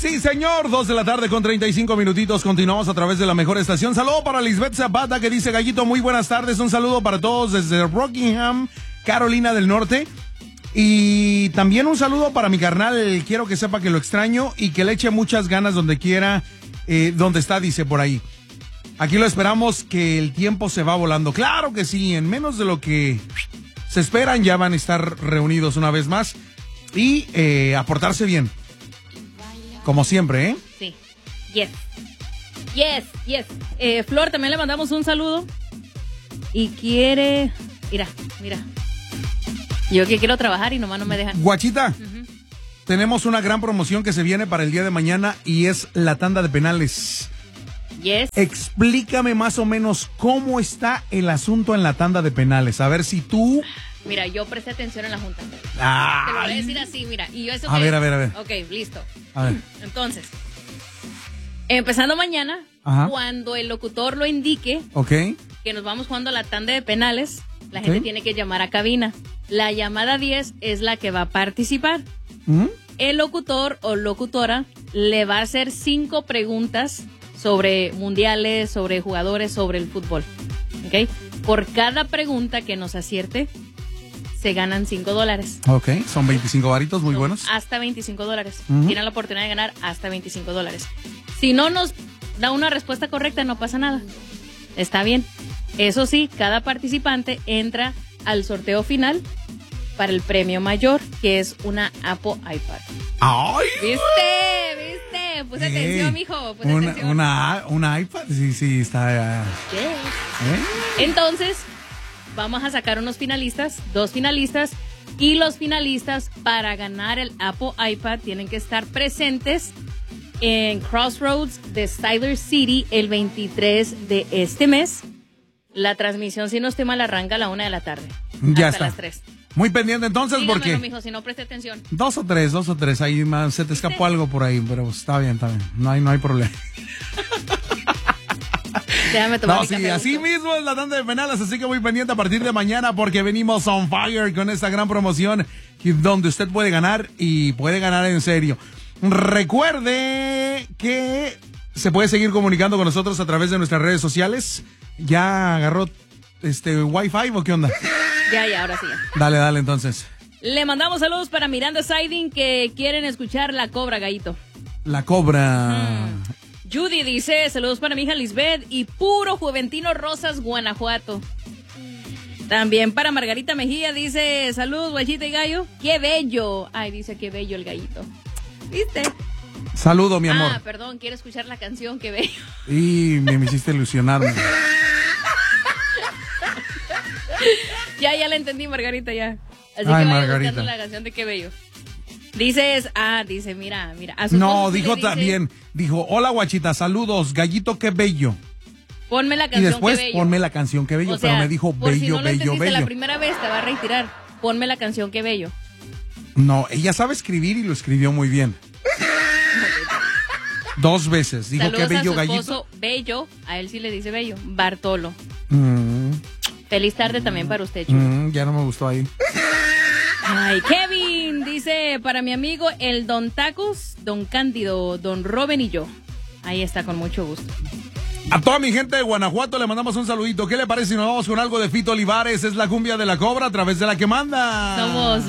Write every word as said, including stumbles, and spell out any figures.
Sí, señor, dos de la tarde con treinta y cinco minutitos, continuamos a través de la mejor estación. Saludo para Lisbeth Zapata que dice, Gallito, muy buenas tardes, un saludo para todos desde Rockingham, Carolina del Norte. Y también un saludo para mi carnal, quiero que sepa que lo extraño y que le eche muchas ganas donde quiera, eh, donde está, dice por ahí. Aquí lo esperamos, que el tiempo se va volando. Claro que sí, en menos de lo que se esperan ya van a estar reunidos una vez más y eh, a portarse bien. Como siempre, ¿eh? Sí. Yes. Yes, yes. Eh, Flor, también le mandamos un saludo. Y quiere... Mira, mira. Yo que quiero trabajar y nomás no me dejan. Guachita, Uh-huh. tenemos una gran promoción que se viene para el día de mañana y es la tanda de penales. Yes. Explícame más o menos cómo está el asunto en la tanda de penales. A ver si tú... Mira, yo presté atención en la junta. Ay. Te lo voy a decir así, mira. Y yo eso A que- ver, a ver, a ver. Ok, listo. A ver. Entonces, empezando mañana, Ajá. cuando el locutor lo indique Ok. que nos vamos jugando a la tanda de penales, la Ok. gente tiene que llamar a cabina. La llamada diez es la que va a participar. ¿Mm? El locutor o locutora le va a hacer cinco preguntas sobre mundiales, sobre jugadores, sobre el fútbol. ¿Ok? Por cada pregunta que nos acierte, se ganan cinco dólares. Ok, son veinticinco varitos, muy Son buenos. Hasta veinticinco dólares. Ujú. Tienen la oportunidad de ganar hasta veinticinco dólares. Si no nos da una respuesta correcta, no pasa nada. Está bien. Eso sí, cada participante entra al sorteo final para el premio mayor, que es una Apple iPad. ¡Ay! ¿Viste? ¿Viste? Puse Ey, atención, mijo. Puse una, atención. una, una iPad, sí, sí, está... uh, Yes. ¿eh? Entonces, vamos a sacar unos finalistas, dos finalistas, y los finalistas para ganar el Apple iPad tienen que estar presentes en Crossroads de Siler City el veintitrés de este mes. La transmisión, si no estoy mal, arranca a la una de la tarde. Ya hasta está. las tres. Muy pendiente entonces Dígamelo, porque... mijo, si no preste atención. Dos o tres, dos o tres, ahí más, se te escapó algo por ahí, pero está bien, está bien, no hay, no hay problema. Déjame tomar No, mi sí, café, así gusto. mismo es la tanda de penales, así que muy pendiente a partir de mañana porque venimos on fire con esta gran promoción que- donde usted puede ganar y puede ganar en serio. Recuerde que se puede seguir comunicando con nosotros a través de nuestras redes sociales. ¿Ya agarró este Wi-Fi o qué onda? Ya, ya, ahora sí. Ya. Dale, dale entonces. Le mandamos saludos para Miranda Siding que quieren escuchar La Cobra, Gallito. La Cobra. Judy dice, saludos para mi hija Lisbeth y Puro Juventino Rosas, Guanajuato. También para Margarita Mejía dice, saludos, guachita y gallo. ¡Qué bello! Ay, dice, qué bello el gallito. ¿Viste? Saludo, mi amor. Ah, perdón, quiere escuchar la canción, qué bello. Y me, me hiciste ilusionarme. Ya, ya la entendí, Margarita, ya. Así Ay, que vaya Margarita. buscando la canción de qué bello. Dices, ah, dice, mira, mira. A su No, esposo sí dijo le dice, también, dijo, hola guachita, saludos, gallito, qué bello. Ponme la Y canción, después qué bello. ponme la canción, qué bello, O sea, pero me dijo por si bello, no lo bello, entendiste bello. la primera vez, te va a retirar. Ponme la canción, qué bello. No, ella sabe escribir y lo escribió muy bien. Dos veces, dijo Saludos qué bello, a su gallito. esposo Bello, a él sí le dice Bello, Bartolo. Mm, Feliz tarde también para usted, chulo. mm, ya no me gustó ahí. Ay, Kevin dice, para mi amigo el Don Tacos, Don Cándido, Don Robin y yo. Ahí está, con mucho gusto. A toda mi gente de Guanajuato le mandamos un saludito. ¿Qué le parece si nos vamos con algo de Fito Olivares? Es la cumbia de la Cobra a través de la que manda. Somos